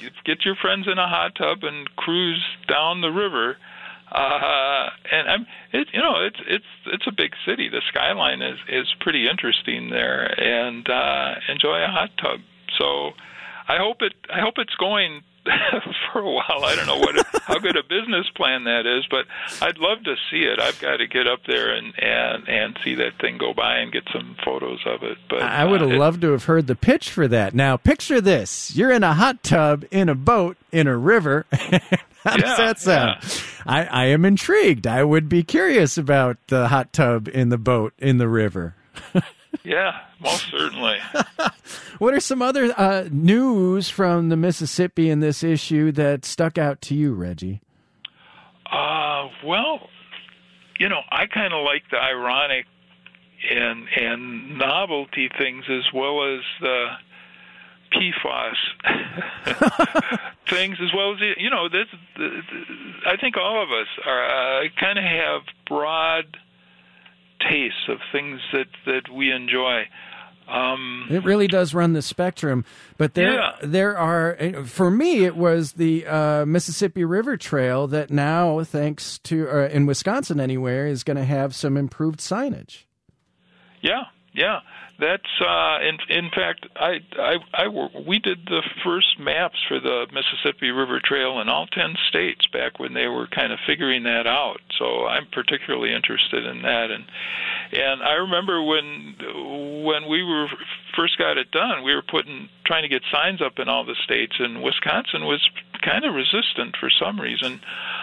get your friends in a hot tub and cruise down the river. And it's a big city. The skyline is pretty interesting there, and enjoy a hot tub. So I hope it's going for a while. I don't know how good a business plan that is, but I'd love to see it. I've got to get up there and see that thing go by and get some photos of it. But I would have loved to have heard the pitch for that. Now, picture this. You're in a hot tub, in a boat, in a river. How does that sound? Yeah. I am intrigued. I would be curious about the hot tub in the boat in the river. Yeah, most certainly. What are some other news from the Mississippi in this issue that stuck out to you, Reggie? Well, I kind of like the ironic and novelty things as well as the PFAS things, as well as I think all of us are kind of have broad tastes of things that we enjoy. It really does run the spectrum, but there are, for me, it was the Mississippi River Trail that now, thanks to, in Wisconsin anywhere, is going to have some improved signage. Yeah. That's in fact, we did the first maps for the Mississippi River Trail in all 10 states back when they were kind of figuring that out. So I'm particularly interested in that. And I remember when we were first got it done, we were trying to get signs up in all the states, and Wisconsin was kind of resistant for some reason.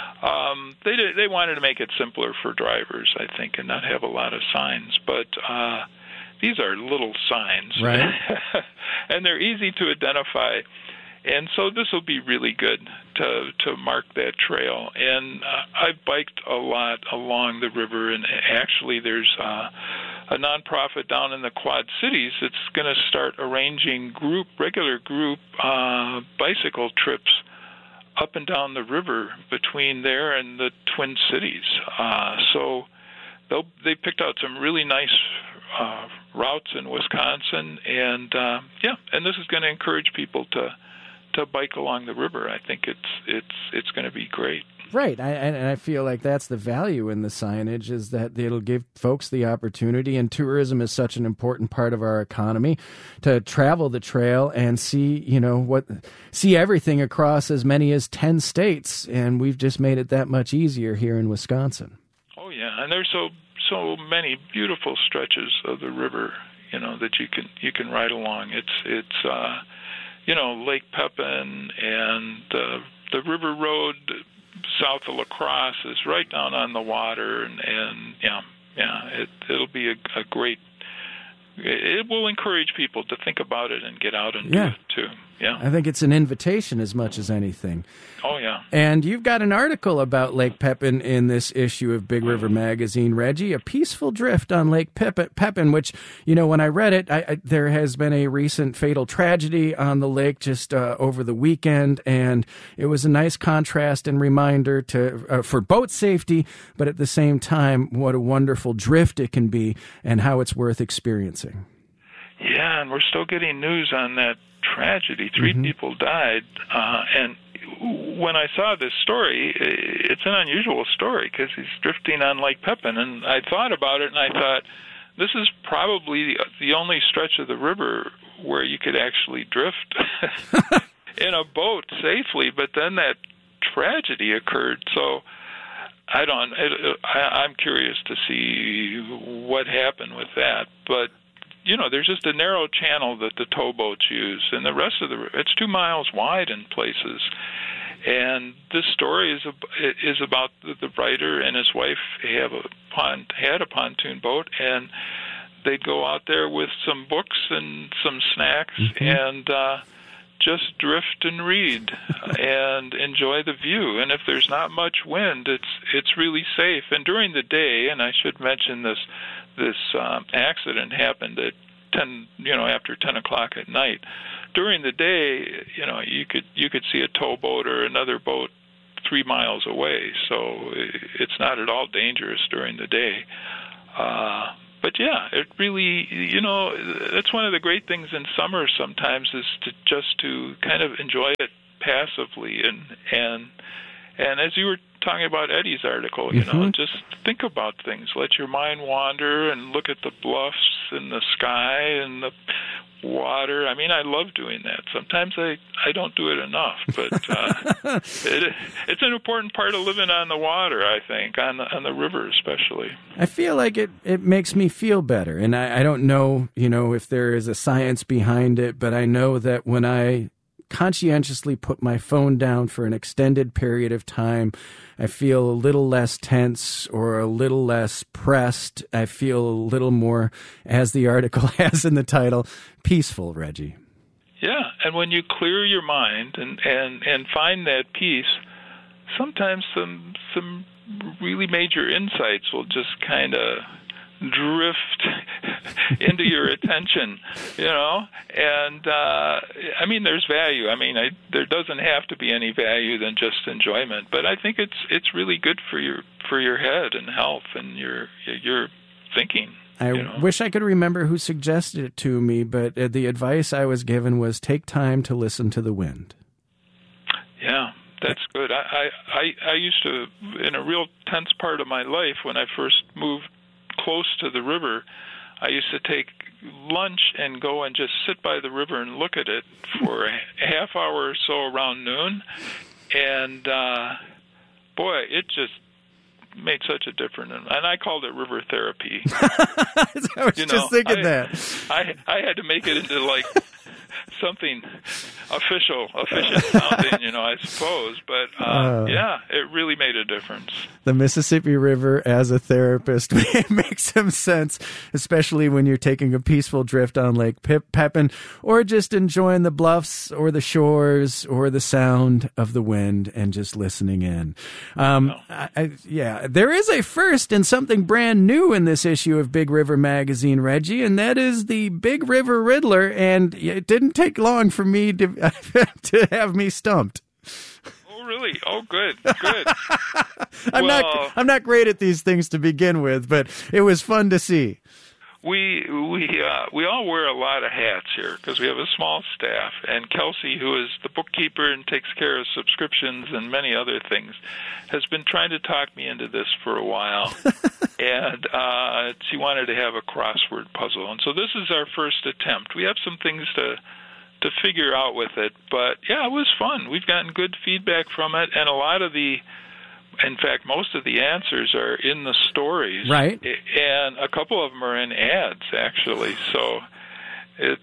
They wanted to make it simpler for drivers, I think, and not have a lot of signs, but these are little signs, right? And they're easy to identify. And so this will be really good to mark that trail. And I've biked a lot along the river, and actually there's a nonprofit down in the Quad Cities that's going to start arranging regular group bicycle trips up and down the river between there and the Twin Cities. So they picked out some really nice routes in Wisconsin, and and this is going to encourage people to bike along the river. I think it's going to be great. Right, and I feel like that's the value in the signage, is that it'll give folks the opportunity, and tourism is such an important part of our economy, to travel the trail and see everything across as many as 10 states, and we've just made it that much easier here in Wisconsin. Oh yeah, and there's so many beautiful stretches of the river, that you can ride along. It's Lake Pepin and the River Road south of La Crosse is right down on the water, and it'll be a great. It will encourage people to think about it and get out and do it too. Yeah, I think it's an invitation as much as anything. Oh yeah. And you've got an article about Lake Pepin in this issue of Big River Magazine, Reggie. A peaceful drift on Lake Pepin, which, when I read it, there has been a recent fatal tragedy on the lake just over the weekend, and it was a nice contrast and reminder for boat safety, but at the same time, what a wonderful drift it can be and how it's worth experiencing. Yeah, and we're still getting news on that tragedy. 3 people died, and when I saw this story, it's an unusual story because he's drifting on Lake Pepin, and I thought about it, and I thought, this is probably the only stretch of the river where you could actually drift in a boat safely, but then that tragedy occurred, so I'm curious to see what happened with that, but there's just a narrow channel that the towboats use, and the rest of it's 2 miles wide in places. And this story is about the writer and his wife had a pontoon boat, and they'd go out there with some books and some snacks and just drift and read and enjoy the view. And if there's not much wind, it's really safe. And during the day, and I should mention this accident happened at after 10 o'clock at night. During the day, you could see a towboat or another boat 3 miles away, so it's not at all dangerous during the day. But yeah, it really, that's one of the great things in summer sometimes, is to kind of enjoy it passively. And as you were talking about Eddie's article, just think about things. Let your mind wander and look at the bluffs and the sky and the water. I mean, I love doing that. Sometimes I don't do it enough, but it's an important part of living on the water, I think, on the river especially. I feel like it makes me feel better, and I don't know, if there is a science behind it, but I know that when I conscientiously put my phone down for an extended period of time, I feel a little less tense or a little less pressed. I feel a little more, as the article has in the title, peaceful, Reggie. Yeah, and when you clear your mind and find that peace, sometimes some really major insights will just kind of drift into your attention, and I mean, there's value. I mean, there doesn't have to be any value than just enjoyment, but I think it's really good for your head and health and your thinking. I wish I could remember who suggested it to me, but the advice I was given was take time to listen to the wind. Yeah, that's good. I used to, in a real tense part of my life, when I first moved close to the river, I used to take lunch and go and just sit by the river and look at it for a half hour or so around noon. And, boy, it just made such a difference. And I called it river therapy. I was just thinking that. I had to make it into, like, something efficient sounding, I suppose. But, yeah, it really made a difference. The Mississippi River as a therapist makes some sense, especially when you're taking a peaceful drift on Lake Pepin or just enjoying the bluffs or the shores or the sound of the wind and just listening in. There is a first and something brand new in this issue of Big River Magazine, Reggie, and that is the Big River Riddler, and it didn't take long for me to have me stumped. Really? Oh, good. I'm not great at these things to begin with, but it was fun to see. We all wear a lot of hats here because we have a small staff, and Kelsey, who is the bookkeeper and takes care of subscriptions and many other things, has been trying to talk me into this for a while, and she wanted to have a crossword puzzle, and so this is our first attempt. We have some things to figure out with it, but yeah, it was fun. We've gotten good feedback from it, and in fact, most of the answers are in the stories. Right. And a couple of them are in ads, actually. So it's...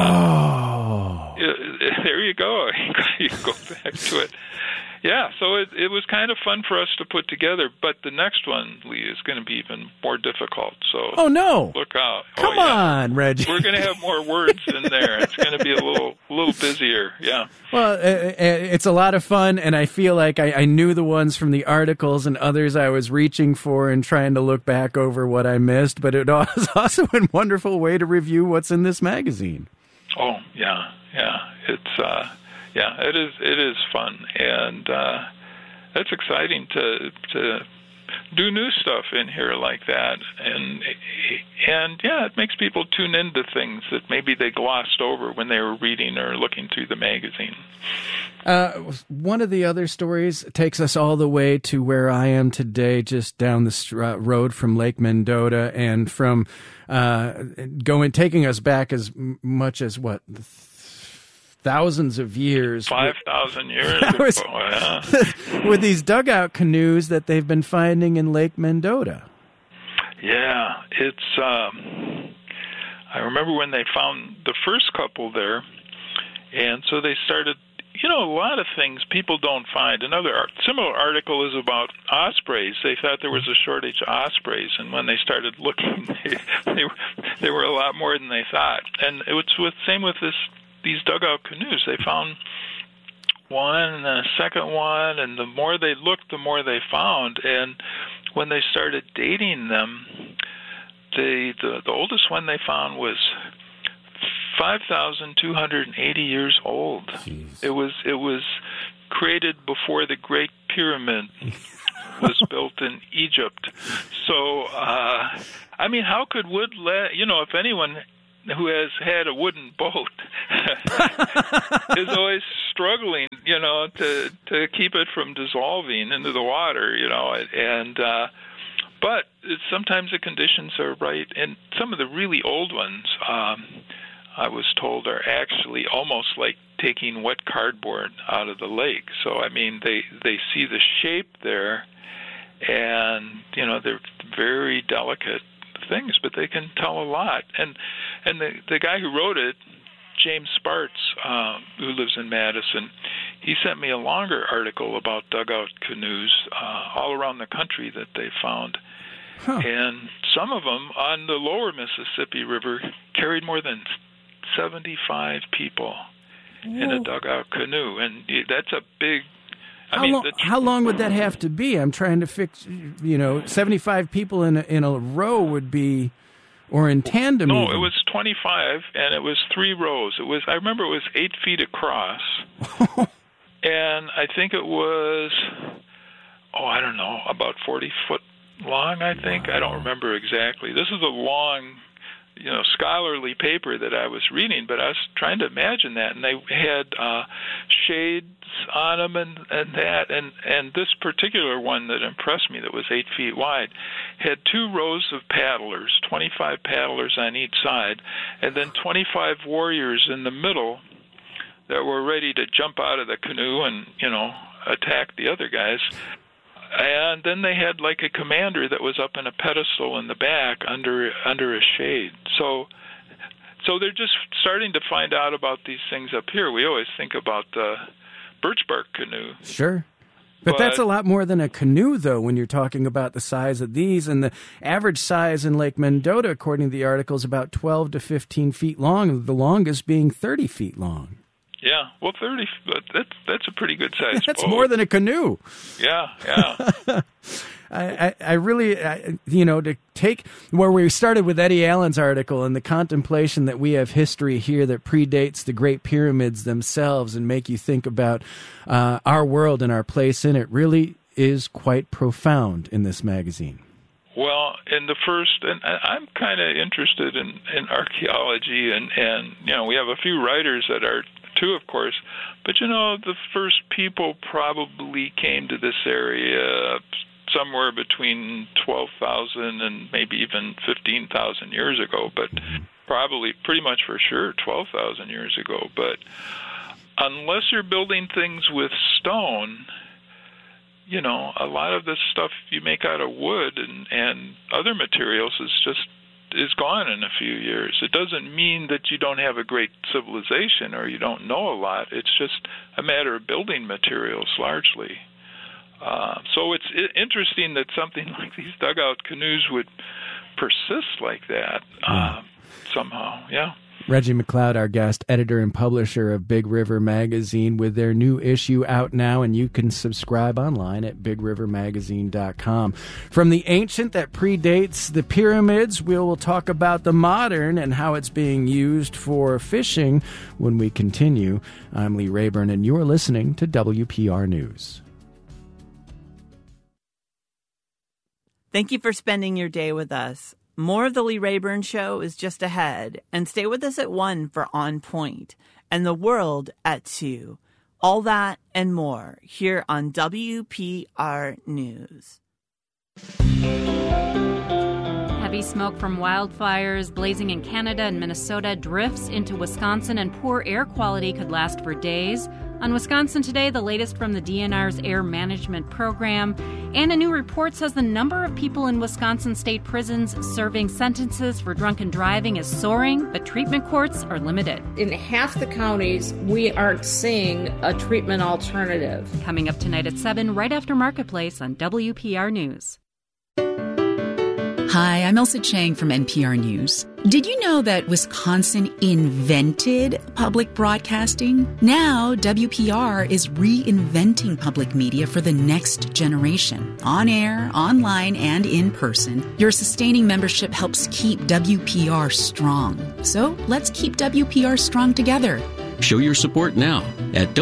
there you go. You go back to it. Yeah, so it was kind of fun for us to put together, but the next one, Lee, is going to be even more difficult. So oh no! Look out! Come on, Reggie. We're going to have more words in there. It's going to be a little busier. Yeah. Well, it's a lot of fun, and I feel like I knew the ones from the articles and others I was reaching for and trying to look back over what I missed. But it was also a wonderful way to review what's in this magazine. Oh yeah. It's. Yeah, it is fun, and it's exciting to do new stuff in here like that, and yeah, it makes people tune into things that maybe they glossed over when they were reading or looking through the magazine. One of the other stories takes us all the way to where I am today, just down the road from Lake Mendota, and from taking us back as much as what. Thousands of years. 5,000 years with these dugout canoes that they've been finding in Lake Mendota. Yeah, it's... I remember when they found the first couple there, and so they started... a lot of things people don't find. Another similar article is about ospreys. They thought there was a shortage of ospreys, and when they started looking, they were a lot more than they thought. And it was same with these dugout canoes. They found one and then a second one, and the more they looked, the more they found. And when they started dating them, the oldest one they found was 5,280 years old. Jeez. It was created before the Great Pyramid was built in Egypt. So, how could wood if anyone who has had a wooden boat is always struggling, to keep it from dissolving into the water, and but sometimes the conditions are right, and some of the really old ones, I was told, are actually almost like taking wet cardboard out of the lake. So I mean, they see the shape there, and they're very delicate things, but they can tell a lot. And the guy who wrote it, James Spartz, who lives in Madison, he sent me a longer article about dugout canoes all around the country that they found. Huh. And some of them on the lower Mississippi River carried more than 75 people in a dugout canoe. And that's a big... How long would that have to be? I'm trying to fix, 75 people in a row would be... Or in tandem? No, even. It was 25, and it was 3 rows. I remember it was 8 feet across, and I think it was, I don't know, about 40 foot long, I think. I don't remember exactly. This is a long, scholarly paper that I was reading, but I was trying to imagine that, and they had shades on them and that, and this particular one that impressed me, that was 8 feet wide, had 2 rows of paddlers, 25 paddlers on each side, and then 25 warriors in the middle that were ready to jump out of the canoe and attack the other guys. And then they had like a commander that was up in a pedestal in the back under a shade. So they're just starting to find out about these things up here. We always think about the birch bark canoe. Sure. But that's a lot more than a canoe, though, when you're talking about the size of these. And the average size in Lake Mendota, according to the article, is about 12 to 15 feet long, the longest being 30 feet long. Yeah, well, 30, that's a pretty good size That's boat. More than a canoe. Yeah. I really, to take where we started with Eddie Allen's article and the contemplation that we have history here that predates the Great Pyramids themselves and make you think about our world and our place in it really is quite profound in this magazine. Well, in the first, and I'm kind of interested in archaeology, and we have a few writers that are too, of course, but the first people probably came to this area somewhere between 12,000 and maybe even 15,000 years ago, but probably pretty much for sure 12,000 years ago. But unless you're building things with stone, a lot of this stuff you make out of wood and other materials is gone in a few years. It doesn't mean that you don't have a great civilization or you don't know a lot. It's just a matter of building materials largely. So it's interesting that something like these dugout canoes would persist like that somehow. Yeah. Reggie McLeod, our guest, editor and publisher of Big River Magazine, with their new issue out now, and you can subscribe online at bigrivermagazine.com. From the ancient that predates the pyramids, we will talk about the modern and how it's being used for fishing when we continue. I'm Lee Rayburn, and you're listening to WPR News. Thank you for spending your day with us. More of the Lee Rayburn Show is just ahead, and stay with us at 1 for On Point, and The World at 2. All that and more here on WPR News. Heavy smoke from wildfires blazing in Canada and Minnesota drifts into Wisconsin, and poor air quality could last for days. On Wisconsin Today, the latest from the DNR's air management program. And a new report says the number of people in Wisconsin state prisons serving sentences for drunken driving is soaring, but treatment courts are limited. In half the counties, we aren't seeing a treatment alternative. Coming up tonight at 7, right after Marketplace on WPR News. Hi, I'm Elsa Chang from NPR News. Did you know that Wisconsin invented public broadcasting? Now, WPR is reinventing public media for the next generation. On air, online, and in person, your sustaining membership helps keep WPR strong. So let's keep WPR strong together. Show your support now at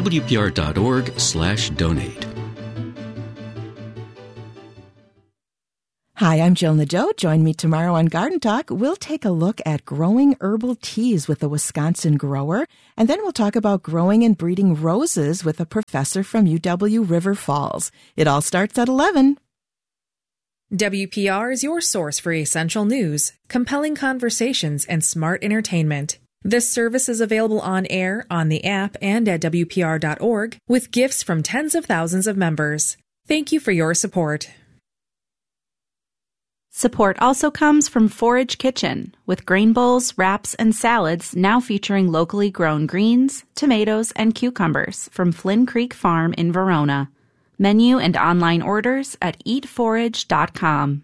WPR.org/donate. Hi, I'm Jill Nadeau. Join me tomorrow on Garden Talk. We'll take a look at growing herbal teas with a Wisconsin grower, and then we'll talk about growing and breeding roses with a professor from UW River Falls. It all starts at 11. WPR is your source for essential news, compelling conversations, and smart entertainment. This service is available on air, on the app, and at WPR.org, with gifts from tens of thousands of members. Thank you for your support. Support also comes from Forage Kitchen, with grain bowls, wraps, and salads now featuring locally grown greens, tomatoes, and cucumbers from Flynn Creek Farm in Verona. Menu and online orders at eatforage.com.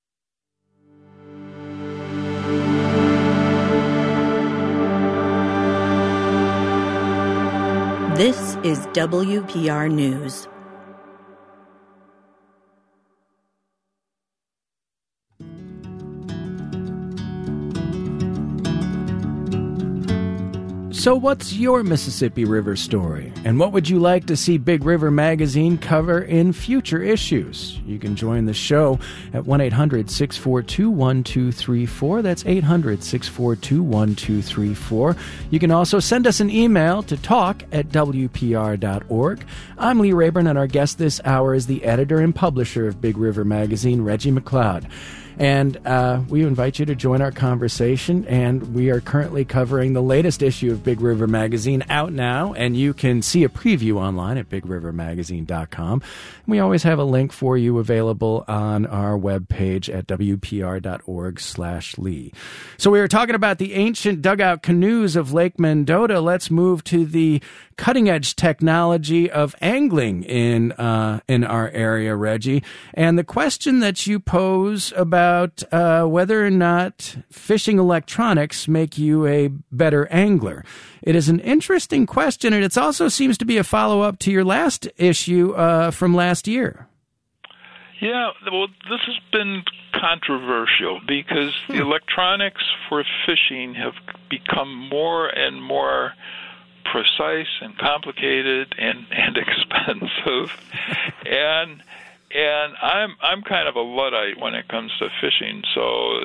This is WPR News. So what's your Mississippi River story? And what would you like to see Big River Magazine cover in future issues? You can join the show at 1-800-642-1234. That's 800-642-1234. You can also send us an email to talk@wpr.org. I'm Lee Rayburn, and our guest this hour is the editor and publisher of Big River Magazine, Reggie McLeod. And we invite you to join our conversation, and we are currently covering the latest issue of Big River Magazine out now, and you can see a preview online at bigrivermagazine.com. We always have a link for you available on our webpage at wpr.org/Lee. So we were talking about the ancient dugout canoes of Lake Mendota. Let's move to the cutting-edge technology of angling in our area, Reggie. And the question that you pose about whether or not fishing electronics make you a better angler. It is an interesting question, and it also seems to be a follow-up to your last issue from last year. Yeah, well, this has been controversial because the electronics for fishing have become more and more precise and complicated and expensive, and I'm kind of a Luddite when it comes to fishing, so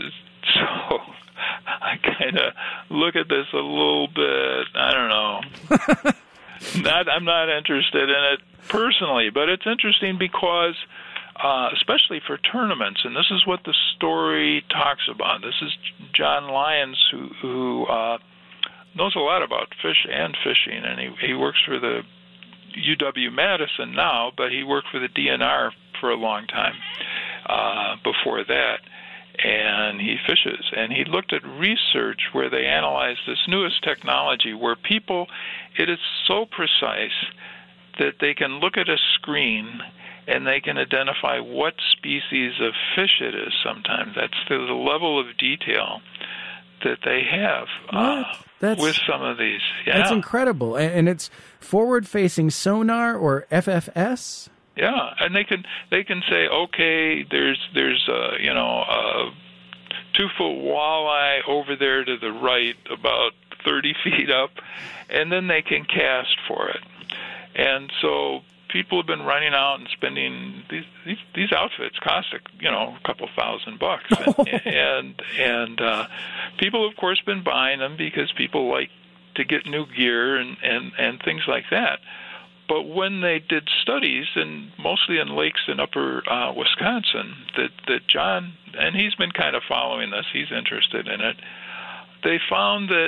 I kind of look at this a little bit. I don't know. I'm not interested in it personally, but it's interesting because, especially for tournaments, and this is what the story talks about. This is John Lyons, who knows a lot about fish and fishing, and he works for the UW-Madison now, but he worked for the DNR for a long time before that, and he fishes. And he looked at research where they analyzed this newest technology where it is so precise that they can look at a screen and they can identify what species of fish it is sometimes. That's the level of detail that they have with some of these. Yeah. That's incredible. And it's forward-facing sonar or FFS? Yeah, and they can say, okay, there's a 2-foot walleye over there to the right, about 30 feet up, and then they can cast for it. And so people have been running out and spending these outfits cost a couple $1,000, and people of course been buying them because people like to get new gear and things like that. But when they did studies, and mostly in lakes in upper Wisconsin, that John, and he's been kind of following this, he's interested in it, they found that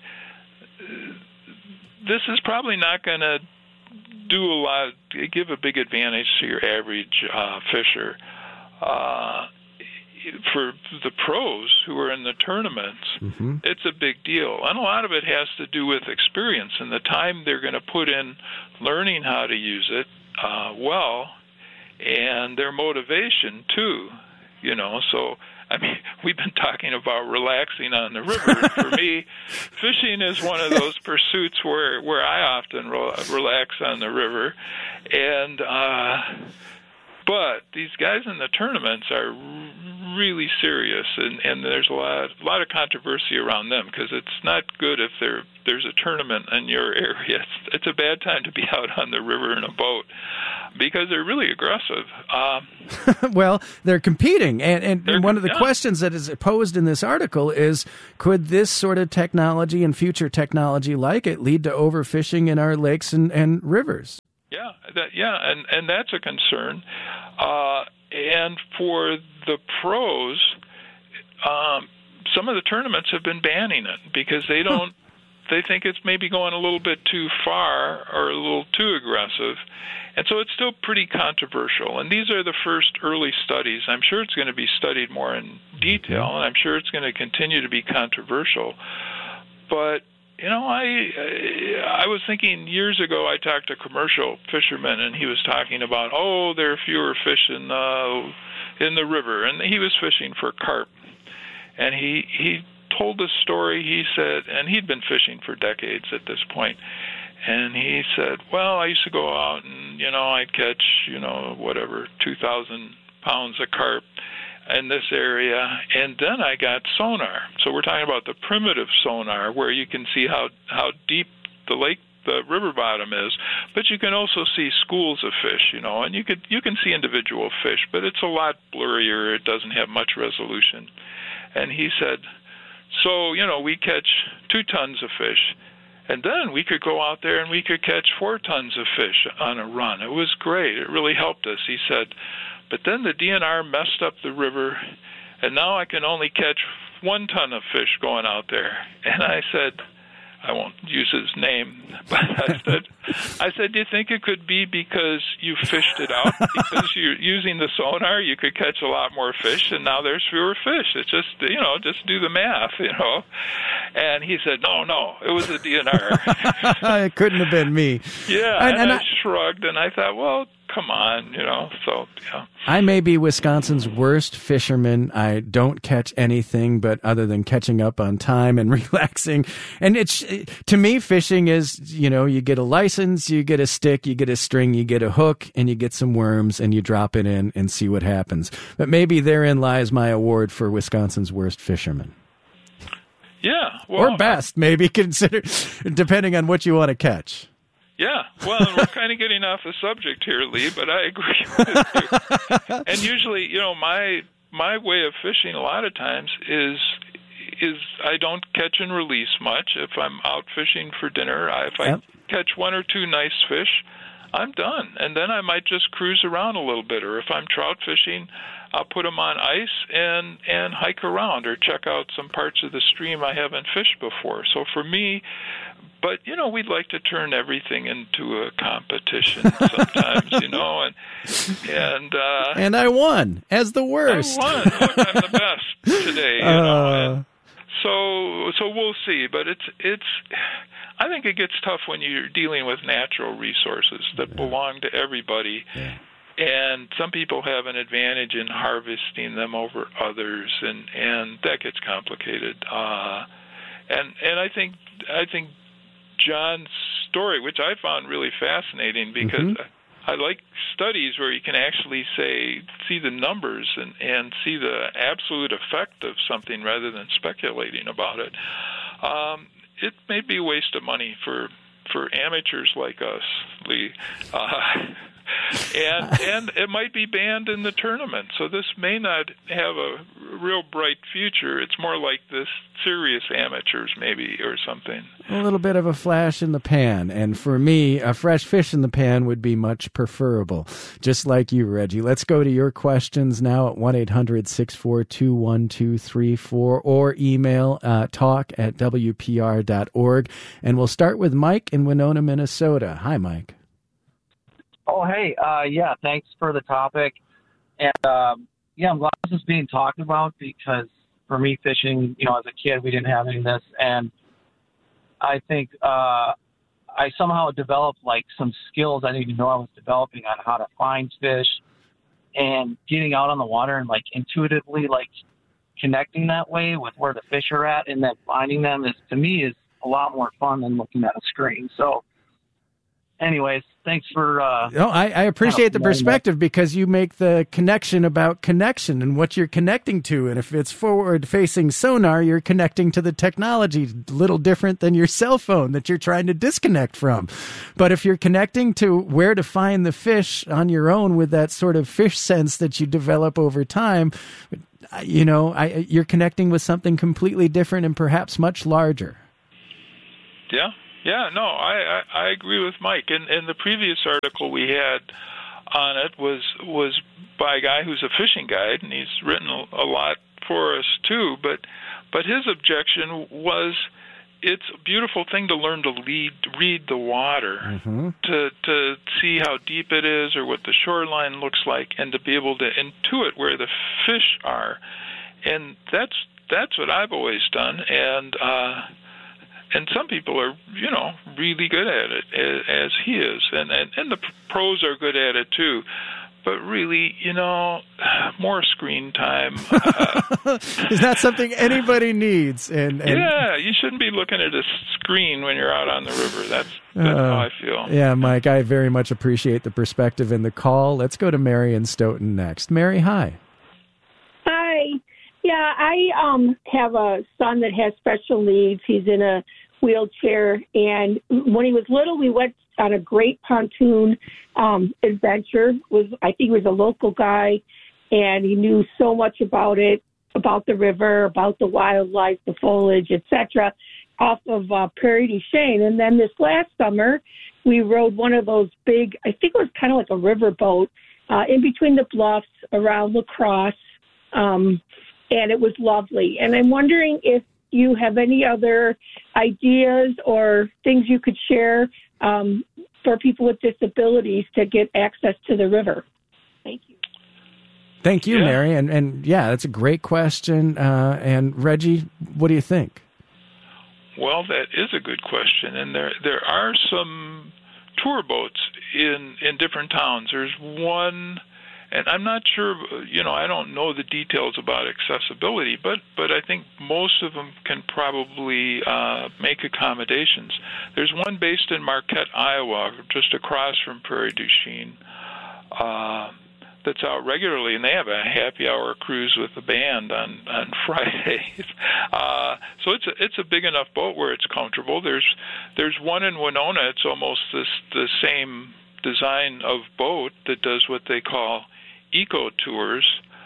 this is probably not going to give a big advantage to your average fisher. For the pros who are in the tournaments, it's a big deal. And a lot of it has to do with experience and the time they're going to put in learning how to use it well, and their motivation, too. So, I mean, we've been talking about relaxing on the river. For me, fishing is one of those pursuits where I often relax on the river. And but these guys in the tournaments are really serious, and there's a lot of controversy around them because it's not good if there's a tournament in your area. It's a bad time to be out on the river in a boat because they're really aggressive. Well, they're competing, and one of the questions that is posed in this article is, could this sort of technology and future technology like it lead to overfishing in our lakes and rivers? And that's a concern. And for the pros, some of the tournaments have been banning it because they don't. They think it's maybe going a little bit too far or a little too aggressive. And so it's still pretty controversial. And these are the first early studies. I'm sure it's going to be studied more in detail, and I'm sure it's going to continue to be controversial. But, you know, I was thinking years ago, I talked to a commercial fisherman, and he was talking about, there are fewer fish in the river. And he was fishing for carp. And he told this story, he said, and he'd been fishing for decades at this point, and he said, well, I used to go out and, I'd catch, 2,000 pounds of carp in this area, and then I got sonar. So we're talking about the primitive sonar where you can see how deep the river bottom is, but you can also see schools of fish, and you can see individual fish, but it's a lot blurrier. It doesn't have much resolution. And he said, so, we catch 2 tons of fish, and then we could go out there and we could catch 4 tons of fish on a run. It was great. It really helped us. He said, but then the DNR messed up the river, and now I can only catch 1 ton of fish going out there. And I said, I won't use his name, but I said, do you think it could be because you fished it out? Because you're using the sonar, you could catch a lot more fish, and now there's fewer fish. It's just, just do the math, And he said, no, it was the DNR. It couldn't have been me. Yeah, and I shrugged, and I thought, well, come on, so, yeah. I may be Wisconsin's worst fisherman. I don't catch anything but other than catching up on time and relaxing. And to me, fishing is, you get a license, you get a stick, you get a string, you get a hook, and you get some worms, and you drop it in and see what happens. But maybe therein lies my award for Wisconsin's worst fisherman. Yeah. Well, or best, maybe, consider, depending on what you want to catch. Yeah, well, we're kind of getting off the subject here, Lee, but I agree with you. And usually, my way of fishing a lot of times is I don't catch and release much. If I'm out fishing for dinner, if I catch 1 or 2 nice fish, I'm done. And then I might just cruise around a little bit. Or if I'm trout fishing, I'll put them on ice and hike around or check out some parts of the stream I haven't fished before. So for me, but, we'd like to turn everything into a competition sometimes, and I won as the worst. I won. Look, I'm the best today, and so we'll see. But I think it gets tough when you're dealing with natural resources that belong to everybody. Yeah. And some people have an advantage in harvesting them over others, and that gets complicated. And I think John's story, which I found really fascinating because I like studies where you can actually see the numbers and see the absolute effect of something rather than speculating about it. It may be a waste of money for amateurs like us, Lee. And it might be banned in the tournament. So this may not have a real bright future. It's more like this serious amateurs maybe or something. A little bit of a flash in the pan. And for me, a fresh fish in the pan would be much preferable. Just like you, Reggie. Let's go to your questions now at 1-800-642-1234 or email talk@wpr.org. And we'll start with Mike in Winona, Minnesota. Hi, Mike. Oh, hey, thanks for the topic. And, I'm glad this is being talked about because for me, fishing, as a kid, we didn't have any of this. And I think I somehow developed, some skills I didn't even know I was developing on how to find fish and getting out on the water and, intuitively, connecting that way with where the fish are at and then finding them to me, is a lot more fun than looking at a screen. So, anyways, thanks for. I appreciate the perspective because you make the connection about connection and what you're connecting to. And if it's forward-facing sonar, you're connecting to the technology, a little different than your cell phone that you're trying to disconnect from. But if you're connecting to where to find the fish on your own with that sort of fish sense that you develop over time, you're connecting with something completely different and perhaps much larger. Yeah. Yeah, no, I agree with Mike. And the previous article we had on it was by a guy who's a fishing guide, and he's written a lot for us too. But his objection was, it's a beautiful thing to learn to read the water, to see how deep it is or what the shoreline looks like, and to be able to intuit where the fish are. And that's what I've always done. And some people are, really good at it, as he is. And the pros are good at it, too. But really, more screen time. Is that something anybody needs? And yeah, you shouldn't be looking at a screen when you're out on the river. That's how I feel. Yeah, Mike, I very much appreciate the perspective and the call. Let's go to Mary in Stoughton next. Mary, hi. Hi. Yeah, I have a son that has special needs. He's in a wheelchair, and when he was little, we went on a great pontoon adventure. I think he was a local guy, and he knew so much about it, about the river, about the wildlife, the foliage, etc., off of Prairie du Chien. And then this last summer, we rode one of those big, I think it was kind of like a river boat, in between the bluffs around La Crosse, and it was lovely. And I'm wondering if you have any other ideas or things you could share for people with disabilities to get access to the river. Thank you. Thank you, Mary. And yeah, that's a great question. And Reggie, what do you think? Well, that is a good question. And there are some tour boats in different towns. There's one, and I'm not sure, I don't know the details about accessibility, but I think most of them can probably make accommodations. There's one based in Marquette, Iowa, just across from Prairie du Chien, that's out regularly, and they have a happy hour cruise with the band on Fridays. So it's a big enough boat where it's comfortable. There's one in Winona. It's almost the same design of boat that does what they call eco tours,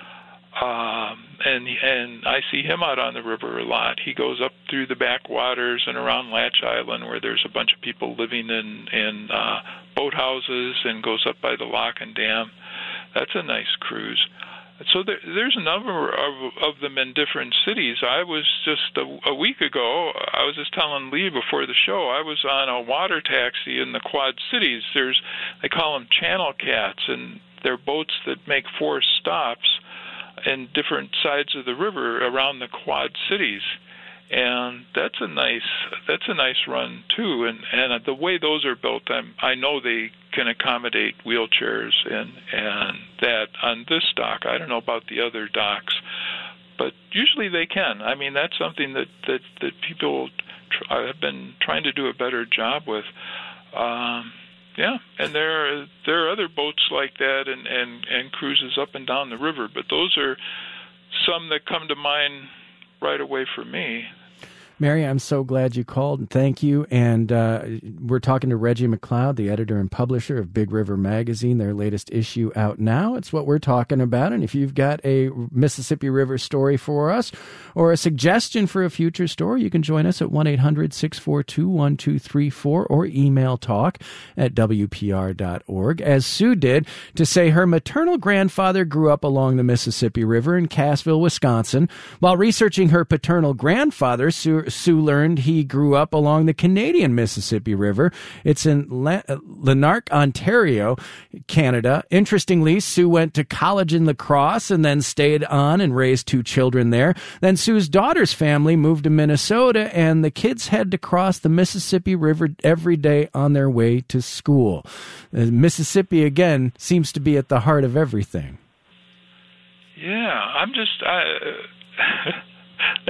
and I see him out on the river a lot. He goes up through the backwaters and around Latch Island, where there's a bunch of people living in boathouses, and goes up by the lock and dam. That's a nice cruise. So there's a number of them in different cities. I was just a week ago, I was just telling Lee before the show, I was on a water taxi in the Quad Cities. They call them channel cats, and they're boats that make 4 stops in different sides of the river around the Quad Cities. And that's a nice run too. And the way those are built, I know they can accommodate wheelchairs and that on this dock. I don't know about the other docks, but usually they can. I mean, that's something that people have been trying to do a better job with. Yeah, and there are other boats like that and cruises up and down the river, but those are some that come to mind right away for me. Mary, I'm so glad you called, and thank you. And we're talking to Reggie McLeod, the editor and publisher of Big River Magazine, their latest issue out now. It's what we're talking about. And if you've got a Mississippi River story for us or a suggestion for a future story, you can join us at 1-800-642-1234 or email talk@wpr.org. As Sue did, to say her maternal grandfather grew up along the Mississippi River in Cassville, Wisconsin. While researching her paternal grandfather, Sue learned he grew up along the Canadian Mississippi River. It's in Lanark, Ontario, Canada. Interestingly, Sue went to college in La Crosse and then stayed on and raised 2 children there. Then Sue's daughter's family moved to Minnesota, and the kids had to cross the Mississippi River every day on their way to school. Mississippi, again, seems to be at the heart of everything. Yeah,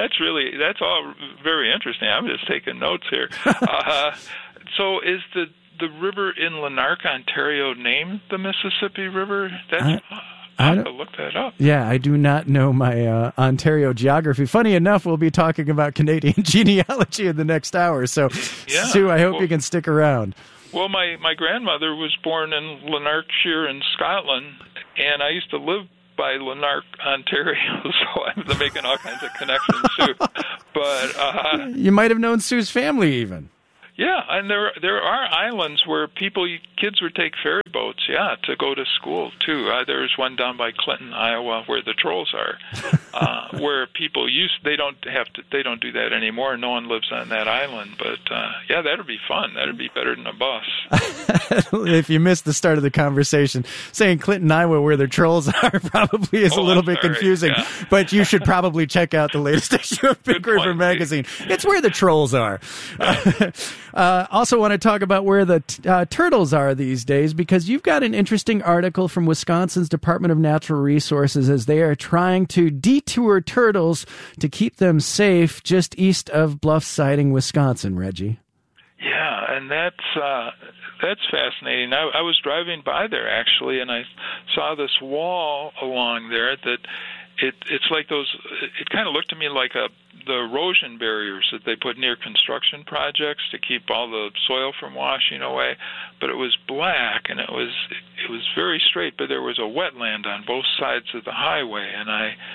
that's all very interesting. I'm just taking notes here. So is the the river in Lanark, Ontario, named the Mississippi River? That's I have to look that up. Yeah, I do not know my Ontario geography. Funny enough, we'll be talking about Canadian genealogy in the next hour. So, yeah, Sue, I hope you can stick around. Well, my grandmother was born in Lanarkshire in Scotland, and I used to live by Lanark, Ontario, so I'm making all kinds of connections, too. But you might have known Sue's family, even. Yeah, and there are islands where kids would take ferry boats, to go to school too. There's one down by Clinton, Iowa, where the Trolls are, where people they don't do that anymore. No one lives on that island, but that'd be fun. That'd be better than a bus. If you missed the start of the conversation, saying Clinton, Iowa, where the Trolls are, probably is a little bit confusing. Yeah. But you should probably check out the latest issue of Big River Magazine. It's where the Trolls are. Also want to talk about where the turtles are these days, because you've got an interesting article from Wisconsin's Department of Natural Resources as they are trying to detour turtles to keep them safe just east of Bluff Siding, Wisconsin, Reggie. Yeah, and that's fascinating. I was driving by there, actually, and I saw this wall along there that it's like those. It kind of looked to me like the erosion barriers that they put near construction projects to keep all the soil from washing away, but it was black and it was very straight, but there was a wetland on both sides of the highway, and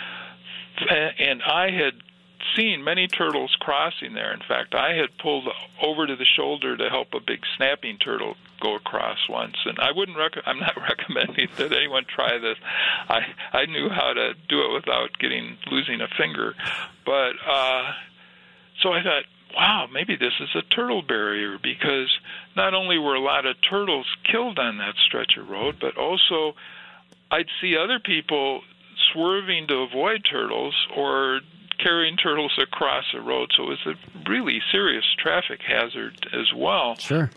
I had seen many turtles crossing there. In fact, I had pulled over to the shoulder to help a big snapping turtle go across once, and I'm not recommending that anyone try this. I knew how to do it without losing a finger, but so I thought, wow, maybe this is a turtle barrier, because not only were a lot of turtles killed on that stretch of road, but also I'd see other people swerving to avoid turtles or carrying turtles across the road, so it was a really serious traffic hazard as well. Sure.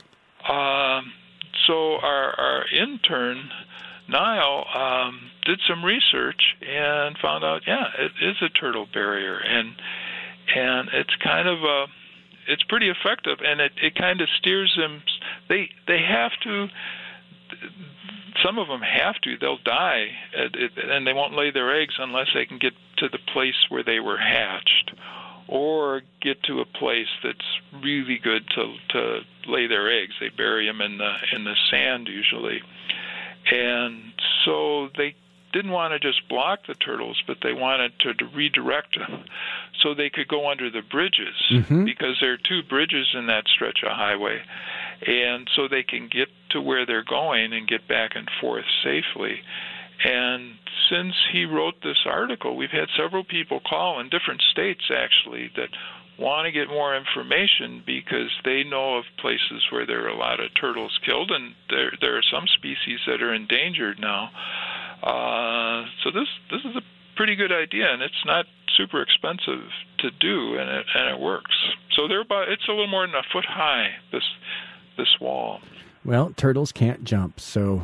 So our intern, Niall, did some research and found out, it is a turtle barrier, and it's kind of it's pretty effective, and it kind of steers them. They have to. Some of them have to. They'll die, and they won't lay their eggs unless they can get to the place where they were hatched, or get to a place that's really good to lay their eggs. They bury them in the sand usually, and so they didn't want to just block the turtles, but they wanted to redirect them so they could go under the bridges, because there are two bridges in that stretch of highway, and so they can get to where they're going and get back and forth safely. And since he wrote this article, we've had several people call in different states, actually, that want to get more information because they know of places where there are a lot of turtles killed, and there are some species that are endangered now. So this is a pretty good idea, and it's not super expensive to do, and it works. So it's a little more than a foot high, this wall. Well, turtles can't jump, so...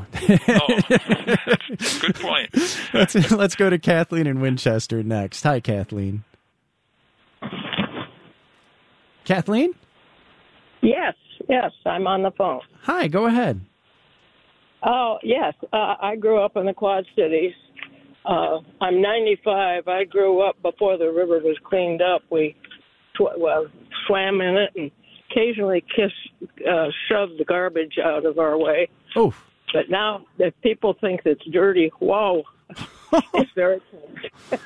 Good point. Let's go to Kathleen in Winchester next. Hi, Kathleen. Kathleen? Yes, I'm on the phone. Hi, go ahead. Oh, yes, I grew up in the Quad Cities. I'm 95. I grew up before the river was cleaned up. We swam in it and occasionally shoved the garbage out of our way. Oh. But now, if people think it's dirty, whoa, it's very clean.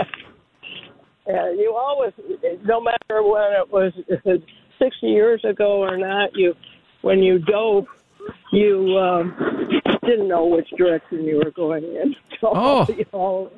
You always, no matter when it was 60 years ago or not, when you dove, you didn't know which direction you were going in. So,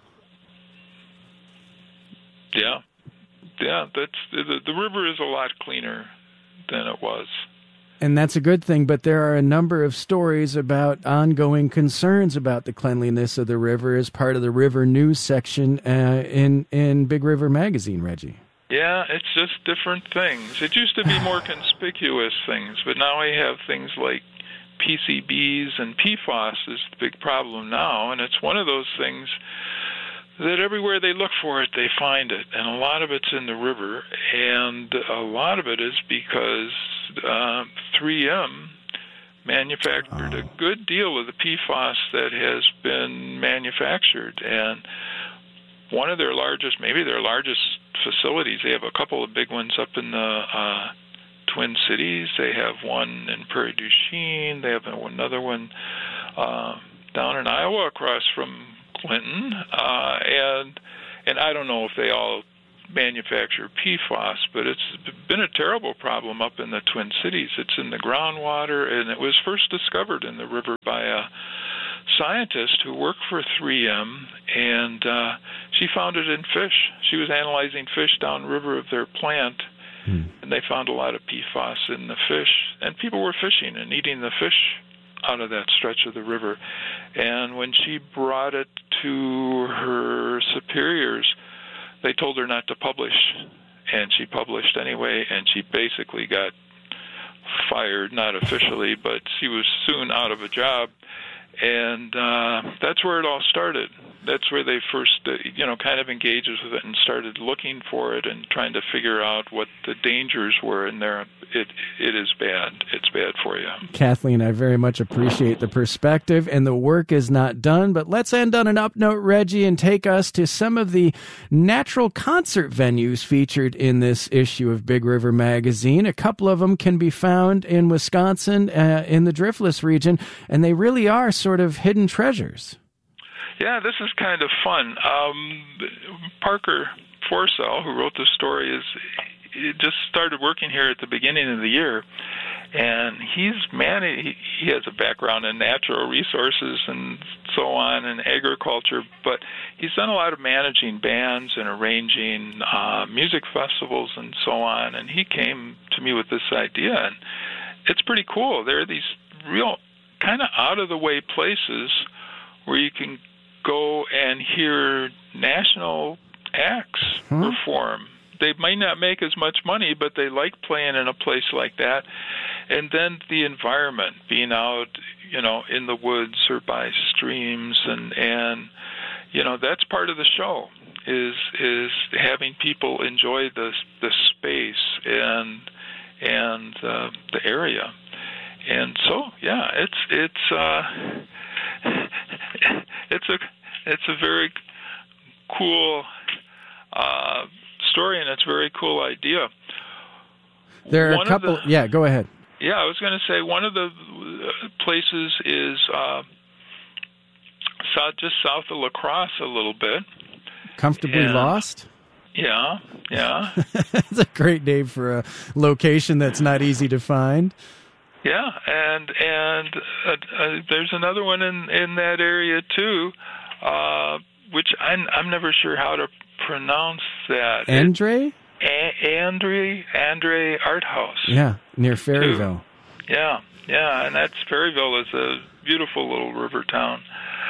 Yeah, that's the river is a lot cleaner than it was. And that's a good thing, but there are a number of stories about ongoing concerns about the cleanliness of the river as part of the River News section in Big River Magazine, Reggie. Yeah, it's just different things. It used to be more conspicuous things, but now we have things like PCBs and PFAS is the big problem now, and it's one of those things that everywhere they look for it, they find it, and a lot of it's in the river, and a lot of it is because 3M manufactured a good deal of the PFAS that has been manufactured. And one of their largest, maybe their largest facilities, they have a couple of big ones up in the Twin Cities. They have one in Prairie du Chien. They have another one down in Iowa across from Clinton. And I don't know if they all manufacture PFAS, but it's been a terrible problem up in the Twin Cities. It's in the groundwater, and it was first discovered in the river by a scientist who worked for 3M, and she found it in fish. She was analyzing fish downriver of their plant, and they found a lot of PFAS in the fish, and people were fishing and eating the fish out of that stretch of the river. And when she brought it to her superiors, they told her not to publish, and she published anyway, and she basically got fired, not officially, but she was soon out of a job. And that's where it all started. That's where they first, kind of engaged with it and started looking for it and trying to figure out what the dangers were in there. It is bad. It's bad for you. Kathleen, I very much appreciate the perspective, and the work is not done. But let's end on an up note, Reggie, and take us to some of the natural concert venues featured in this issue of Big River Magazine. A couple of them can be found in Wisconsin, in the Driftless region, and they really are sort of hidden treasures. Yeah, this is kind of fun. Parker Forsell, who wrote this story, just started working here at the beginning of the year, and he has a background in natural resources and so on, and agriculture, but he's done a lot of managing bands and arranging music festivals and so on, and he came to me with this idea, and it's pretty cool. There are these real kind of out-of-the-way places where you can go and hear national acts perform. They might not make as much money, but they like playing in a place like that. And then the environment, being out, in the woods or by streams, and that's part of the show, is having people enjoy the space and the area. And so, yeah, it's a very cool story, and it's a very cool idea. There are a couple. Yeah, go ahead. Yeah, I was going to say one of the places is just south of La Crosse a little bit. Comfortably Lost? Yeah. It's a great name for a location that's not easy to find. Yeah, and there's another one in that area too, which I'm never sure how to pronounce that. Andre Art House. Yeah, near Ferryville. Too. Yeah, and Ferryville is a beautiful little river town.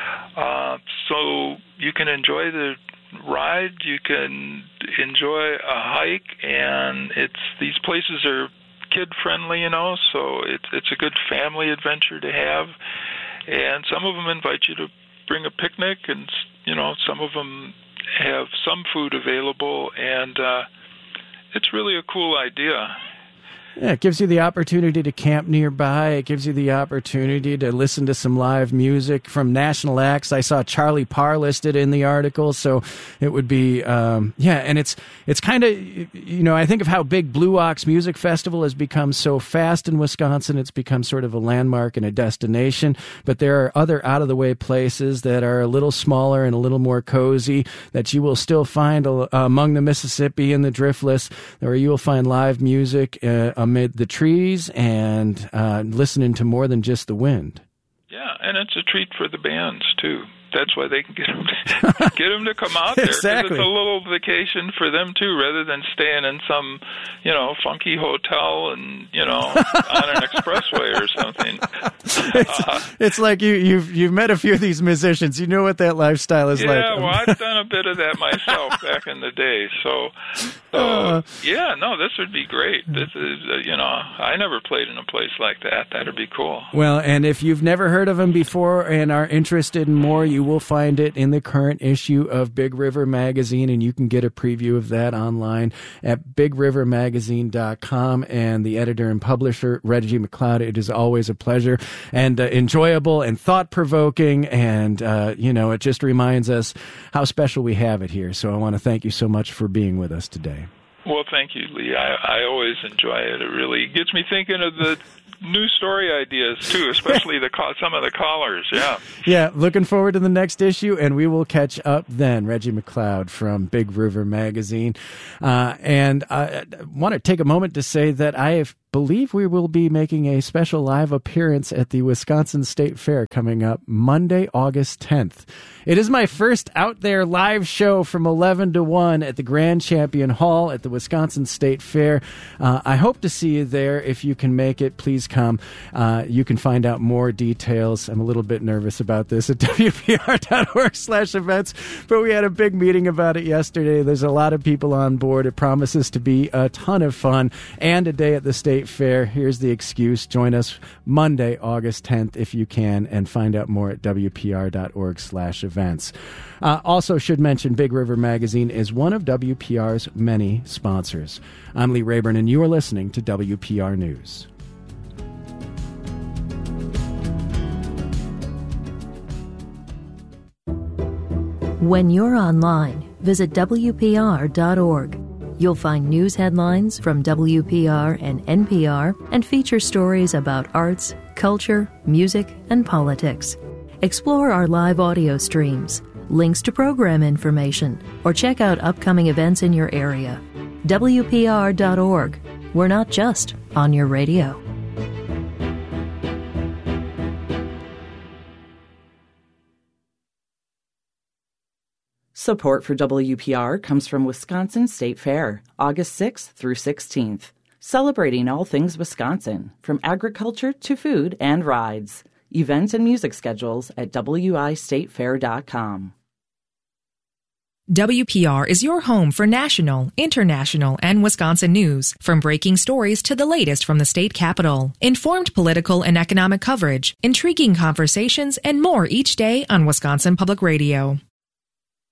So you can enjoy the ride, you can enjoy a hike, and these places are kid-friendly, so it's a good family adventure to have. And some of them invite you to bring a picnic, and some of them have some food available, and it's really a cool idea. Yeah, it gives you the opportunity to camp nearby. It gives you the opportunity to listen to some live music from national acts. I saw Charlie Parr listed in the article, so it would be, and it's kind of, I think of how big Blue Ox Music Festival has become so fast in Wisconsin. It's become sort of a landmark and a destination, but there are other out-of-the-way places that are a little smaller and a little more cozy that you will still find among the Mississippi and the Driftless, where you will find live music amid the trees and listening to more than just the wind. Yeah, and it's a treat for the bands, too. That's why they can get them to come out there. Exactly. It's a little vacation for them, too, rather than staying in some, funky hotel and, on an expressway or something. It's like you've met a few of these musicians. You know what that lifestyle is like. Yeah, well, I've done a bit of that myself back in the day. This would be great. This is, I never played in a place like that. That'd be cool. Well, and if you've never heard of them before and are interested in more, you you will find it in the current issue of Big River Magazine, and you can get a preview of that online at bigrivermagazine.com. And the editor and publisher, Reggie McLeod, it is always a pleasure and enjoyable and thought-provoking, and, it just reminds us how special we have it here. So I want to thank you so much for being with us today. Well, thank you, Lee. I always enjoy it. It really gets me thinking of the new story ideas, too, especially some of the callers. Yeah. Yeah, looking forward to the next issue, and we will catch up then. Reggie McLeod from Big River Magazine. And I want to take a moment to say that I believe we will be making a special live appearance at the Wisconsin State Fair coming up Monday, August 10th. It is my first out there live show from 11 to 1 at the Grand Champion Hall at the Wisconsin State Fair. I hope to see you there. If you can make it, please come. You can find out more details. I'm a little bit nervous about this at wpr.org/events, but we had a big meeting about it yesterday. There's a lot of people on board. It promises to be a ton of fun and a day at the State Fair. Here's the excuse. Join us Monday, August 10th, if you can, and find out more at wpr.org/events. Also should mention Big River Magazine is one of WPR's many sponsors. I'm Lee Rayburn, and you are listening to WPR News. When you're online, visit WPR.org. You'll find news headlines from WPR and NPR and feature stories about arts, culture, music, and politics. Explore our live audio streams, links to program information, or check out upcoming events in your area. WPR.org. We're not just on your radio. Support for WPR comes from Wisconsin State Fair, August 6th through 16th. Celebrating all things Wisconsin, from agriculture to food and rides. Events and music schedules at wistatefair.com. WPR is your home for national, international, and Wisconsin news, from breaking stories to the latest from the state capitol. Informed political and economic coverage, intriguing conversations, and more each day on Wisconsin Public Radio.